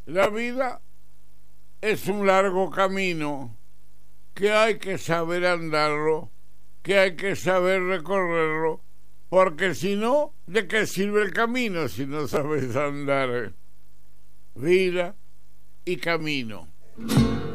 La vida es un largo camino que hay que saber andarlo, que hay que saber recorrerlo, porque si no, ¿de qué sirve el camino si no sabes andar? Vida y camino.